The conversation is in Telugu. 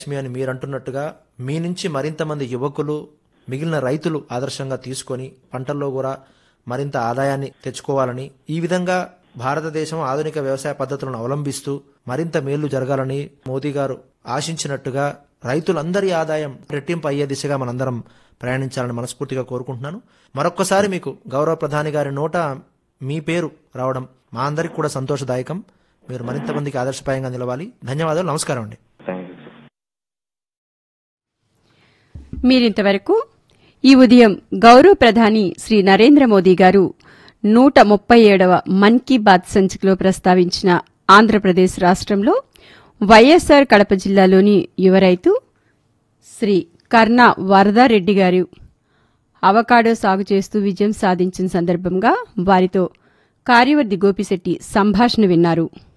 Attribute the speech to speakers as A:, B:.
A: మీ అని మీరంటున్నట్టుగా మీ నుంచి మరింత మంది యువకులు మిగిలిన రైతులు ఆదర్శంగా తీసుకొని పంటల్లో కూడా మరింత ఆదాయాన్ని తెచ్చుకోవాలని, ఈ విధంగా భారతదేశం ఆధునిక వ్యవసాయ పద్ధతులను అవలంబిస్తూ మరింత మేలు జరగాలని మోదీ గారు ఆశించినట్టుగా రైతులందరి ఆదాయం రెట్టింపు అయ్యే దిశగా మనందరం ప్రయాణించాలని మనస్ఫూర్తిగా కోరుకుంటున్నాను. మరొక్కసారి మీకు గౌరవ ప్రధాని గారి నోట మీ పేరు రావడం మా అందరికి కూడా సంతోషదాయకం. మీరు మరింత మందికి ఆదర్శప్రాయంగా నిలవాలి. ధన్యవాదాలు. నమస్కారం అండి.
B: మీరింతవరకు ఈ ఉదయం గౌరవ ప్రధాని శ్రీ నరేంద్ర మోదీ గారు 137వ మన్ కీ బాత్ సంచికలో ప్రస్తావించిన ఆంధ్రప్రదేశ్ రాష్ట్రంలో వైఎస్సార్ కడప జిల్లాలోని యువ రైతు శ్రీ కర్ణ వరదారెడ్డి గారు అవకాడో సాగు చేస్తూ విజయం సాధించిన సందర్భంగా వారితో కార్యవర్ధి గోపిశెట్టి సంభాషణ విన్నారు.